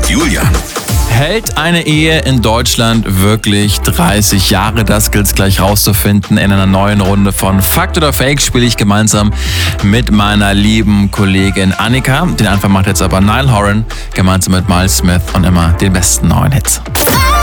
mit Julian. Hält eine Ehe in Deutschland wirklich 30 Jahre? Das gilt es gleich rauszufinden. In einer neuen Runde von Fakt oder Fake spiele ich gemeinsam mit meiner lieben Kollegin Annika. Den Anfang macht jetzt aber Niall Horan gemeinsam mit Miles Smith und immer den besten neuen Hits.